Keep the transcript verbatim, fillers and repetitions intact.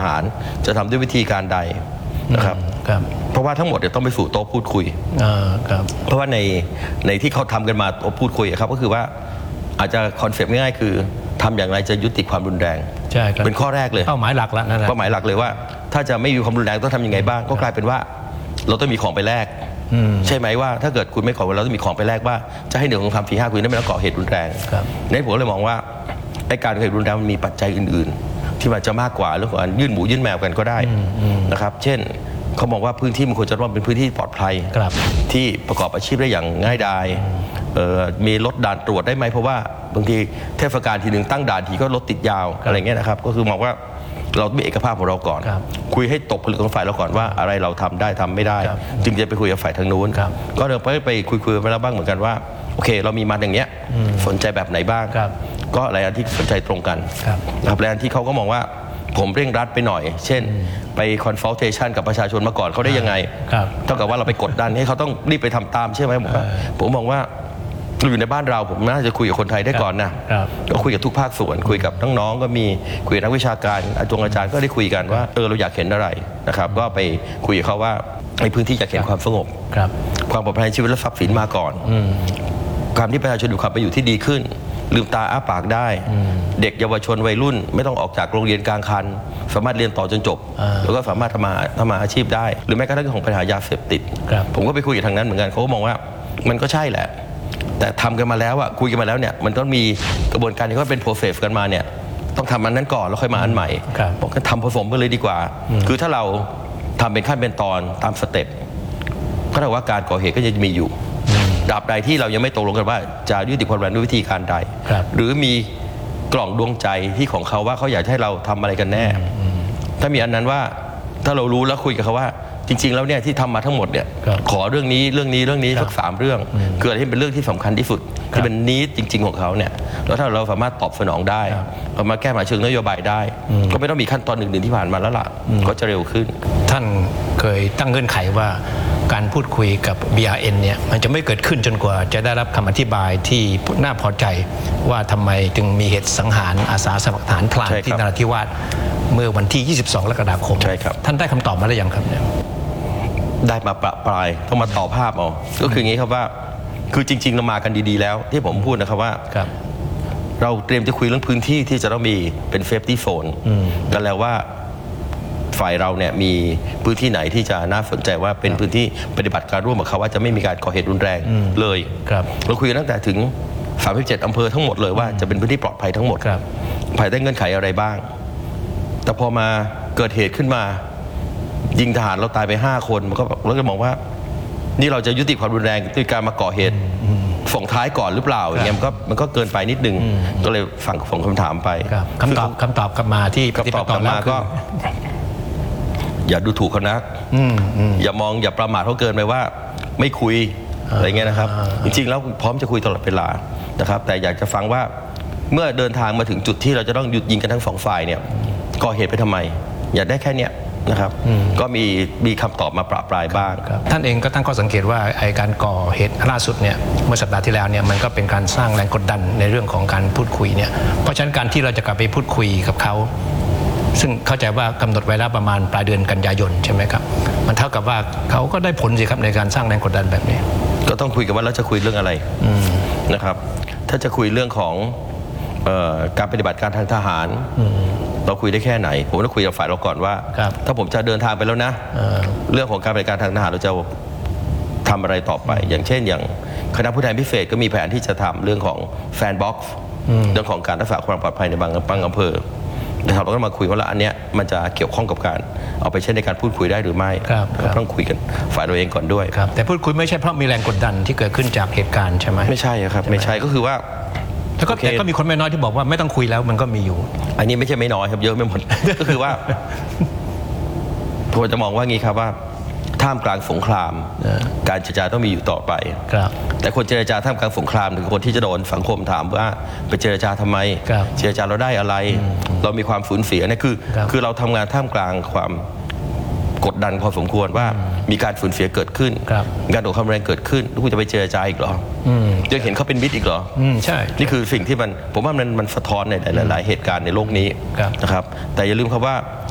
ารจะทำด้วยวิธีการใดนะครับเพราะว่าทั้งหมดเนี่ยต้องไปสู่โต๊ะพูดคุยเพราะว่าในในที่เขาทำกันมาโต๊ะพูดคุยครับก็คือว่าอาจจะคอนเซปต์ง่ายๆคือทำอย่างไรจะยุติความรุนแรงใช่ครับเป็นข้อแรกเลยเป้าหมายหลักแล้วนั่นแหละเป้าหมายหลักเลยว่าถ้าจะไม่มีความรุนแรงต้องทำยังไงบ้างก็กลายเป็นว่าเราต้องมีของไปแลกใช่ไหมว่าถ้าเกิดคุณไม่ขอเราต้องมีของไปแลกว่าจะให้หนึ่งของคำสี่ห้าคุณได้ไม่ต้องก่อเหตุรุนแรงในผมเลยมองว่าไอ้การก่อเหตุรุนแรงมันมีปัจจัยอื่นๆที่มันจะมากกว่าเรื่องของการยื่นหมูยื่นแมวกันก็ได้นะครับเช่นเขามองว่าพื้นที่มันควรจะต้องเป็นพื้นที่ปลอดภัยที่ประกอบอาชีพได้อย่างง่ายดายมีรถด่านตรวจได้ไหมเพราะว่าบางทีเทศกาลทีหนึ่งตั้งด่านทีก็รถติดยาวอะไรเงี้ยนะครับก็คือมองว่าเราต้องมีเอกภาพของเราก่อนคุยให้ตกผลึกของฝ่ายเราก่อนว่าอะไรเราทำได้ทำไม่ได้จึงจะไปคุยกับฝ่ายทางนู้นก็เดินไปไปคุยคุยไปแล้วบ้างเหมือนกันว่าโอเคเรามีมาอย่างเนี้ยสนใจแบบไหนบ้างก็หลายอันที่สนใจตรงกันนะครับหลายอันที่เขาก็มองว่าผมเร่งรัดไปหน่อยเช่นไป consultation กับประชาชนมาก่อนเขาได้ยังไงเท่ากับว่าเราไปกดดันให้เขาต้องรีบไปทำตามใช่ไหมผมว่าผมมองว่าเราอยู่ในบ้านเราผมน่าจะคุยกับคนไทยได้ก่อนนะก็คุยกับทุกภาคส่วนคุยกับน้องๆก็มีคุยกับนักวิชาการอาจารย์อาจารย์ก็ได้คุยกันว่าเออเราอยากเห็นอะไรนะครับก็ไปคุยกับเขาว่าในพื้นที่อยากเห็นความสงบความปลอดภัยในชีวิตและทรัพย์สินมาก่อนการที่ประชาชนอยู่ความเป็นอยู่ที่ดีขึ้นลืมตาอ้าปากได้เด็กเยาวชนวัยรุ่นไม่ต้องออกจากโรงเรียนกลางคันสามารถเรียนต่อจนจบแล้วก็สามารถทำมาทำมาอาชีพได้หรือแม้กระทั่งของปัญหายาเสพติดผมก็ไปคุยกับทางนั้นเหมือนกันเขาก็มองว่ามันก็ใช่แหละแต่ทำกันมาแล้วอะคุยกันมาแล้วเนี่ยมันต้องมีกระบวนการที่ว่าเป็น process กันมาเนี่ยต้องทำอันนั้นก่อนแล้วค่อยมาอันใหม่บอกกันทำผสมกันเลยดีกว่าคือถ้าเราทำเป็นขั้นเป็นตอนตามสเต็ปก็เท่ากับว่าการก่อเหตุก็จะมีอยู่ดาบใดที่เรายังไม่ตกลงกันว่าจะยุติความรุนแรงด้วยวิธีการใดหรือมีกล่องดวงใจที่ของเขาว่าเขาอยากให้เราทำอะไรกันแน่ถ้ามีอันนั้นว่าถ้าเรารู้แล้วคุยกับเขาว่าจริงๆแล้วเนี่ยที่ทำมาทั้งหมดเนี่ยขอเรื่องนี้เรื่องนี้เรื่องนี้สักสามเรื่องเกิดที่เป็นเรื่องที่สำคัญที่สุดที่เป็นนิดจริงๆของเขาเนี่ยแล้วถ้าเราสามารถตอบสนองได้สามารถแก้ปัญหาเชิงนโยบายได้ก็ไม่ต้องมีขั้นตอนหนึ่งๆที่ผ่านมาแล้วล่ะก็จะเร็วขึ้นท่านเคยตั้งเงื่อนไขว่าการพูดคุยกับ บี อาร์ เอ็น เนี่ยมันจะไม่เกิดขึ้นจนกว่าจะได้รับคำอธิบายที่น่าพอใจว่าทำไมจึงมีเหตุสังหารอาสาสมัครทหารพรานที่นราธิวาสเมื่อวันที่ยี่สิบสองกรกฎาคมท่านได้คำตอบมาหรือยังครับเนี่ยได้มาประปรายต้องมาต่อภาพเอาก็คืออย่างนี้ครับว่าคือจริงๆเรามากันดีๆแล้วที่ผมพูดนะครับว่าเราเตรียมจะคุยเรื่องพื้นที่ที่จะต้องมีเป็นเซฟตี้โซนกันแล้วว่าฝ่ายเราเนี่ยมีพื้นที่ไหนที่จะน่าสนใจว่าเป็นพื้นที่ปฏิบัติการร่วมกับเขาว่าจะไม่มีการก่อเหตุรุนแรงเลยเราคุยกันตั้งแต่ถึงสามสิบเจ็ดอำเภอทั้งหมดเลยว่าจะเป็นพื้นที่ปลอดภัยทั้งหมดภายใต้เงื่อนไขอะไรบ้างแต่พอมาเกิดเหตุขึ้นมายิงทหารเราตายไปห้าคนมันก็เราก็มองว่านี่เราจะยุติความรุนแรงด้วยการมาก่อเหตุส่งท้ายก่อนหรือเปล่าอย่างเงี้ยมันก็มันก็เกินไปนิดนึงก็เลยฟังส่งคำถามไปคำตอบคำตอบกลับมาที่คำตอบกลับมาก็อย่าดูถูกเขานักอย่ามองอย่าประมาทเขาเกินไปว่าไม่คุยอะไรเงี้ยนะครับจริงๆแล้วพร้อมจะคุยตลอดเวลานะครับแต่อยากจะฟังว่าเมื่อเดินทางมาถึงจุดที่เราจะต้องหยุดยิงกันทั้งสองฝ่ายเนี่ยก่อเหตุไปทำไมอย่าได้แค่เนี้ยนะครับก็มีมีคำตอบมาปราบปรายบ้างท่านเองก็ตั้งข้อสังเกตว่าไอ้การก่อเหตุล่าสุดเนี่ยเมื่อสัปดาห์ที่แล้วเนี่ยมันก็เป็นการสร้างแรงกดดันในเรื่องของการพูดคุยเนี่ยเพราะฉะนั้นการที่เราจะกลับไปพูดคุยกับเขาซึ่งเข้าใจว่ากำหนดไว้แล้วประมาณปลายเดือนกันยายนใช่ไหมครับมันเท่ากับว่าเขาก็ได้ผลสิครับในการสร้างแรงกดดันแบบนี้ก็ต้องคุยกันว่าเราจะคุยเรื่องอะไรนะครับถ้าจะคุยเรื่องของการปฏิบัติการทางทหารเราคุยได้แค่ไหนผมต้องคุยกับฝ่ายเราก่อนว่าถ้าผมจะเดินทางไปแล้วนะเรื่องของการปฏิบัติการทางทหารเราจะทำอะไรต่อไปอย่างเช่นอย่างคณะผู้แทนพิเศษก็มีแผนที่จะทำเรื่องของแฟนบ็อกซ์เรื่องของการรักษาความปลอดภัยในบางบางอำเภอนะครับเราก็มาคุยว่าละอันเนี้ยมันจะเกี่ยวข้องกับการเอาไปใช้ในการพูดคุยได้หรือไม่ต้องคุยกันฝ่ายเราเองก่อนด้วยแต่พูดคุยไม่ใช่เพราะมีแรงกดดันที่เกิดขึ้นจากเหตุการณ์ใช่ไหมไม่ใช่ครับไม่ใช่ก็คือว่าแล้วก็ก็มีคนไม่น้อยที่บอกว่าไม่ต้องคุยแล้วมันก็มีอยู่อันนี้ไม่ใช่ไม่น้อยครับเยอะไม่หมด ก็คือว่าผมจะมองว่างี้ครับว่าท่ามกลางสงครามการเจรจาต้องมีอยู่ต่อไปแต่คนเจรจาท่ามกลางสงครามถึงคนที่จะโดนสังคมถามว่าไปเจรจาทำไมเจรจาเราได้อะไรเรามีความสูญเสียนี่คือคือเราทำงานท่ามกลางความกดดันพอสมควรว่ามีการสูญเสียเกิดขึ้นการโดนความแรงเกิดขึ้นแล้วคุณจะไปเจรจาอีกเหรอยังเห็นเขาเป็นมิตรอีกเหรอใช่นี่คือสิ่งที่มันผมว่ามันมันสะท้อนในหลายๆเหตุการณ์ในโลกนี้นะครับแต่อย่าลืมครับว่า